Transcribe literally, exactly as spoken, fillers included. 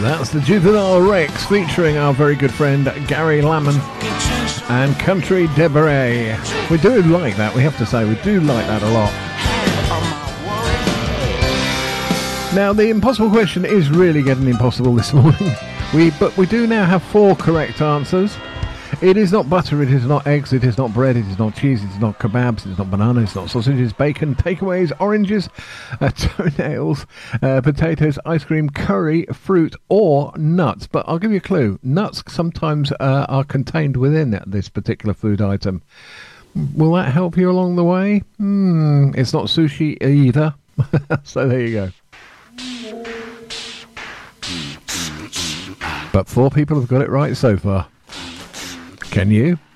That's the Juvenile Rex featuring our very good friend Gary Lamond and Country Debray. We do like that, we have to say, we do like that a lot. Now, the impossible question is really getting impossible this morning. We, but we do now have four correct answers. It is not butter, it is not eggs, it is not bread, it is not cheese, it is not kebabs, it is not bananas, it is not sausages, bacon, takeaways, oranges, uh, toenails, uh, potatoes, ice cream, curry, fruit, or nuts. But I'll give you a clue. Nuts sometimes uh, are contained within this particular food item. Will that help you along the way? Hmm, it's not sushi either. So there you go. But four people have got it right so far. Can you?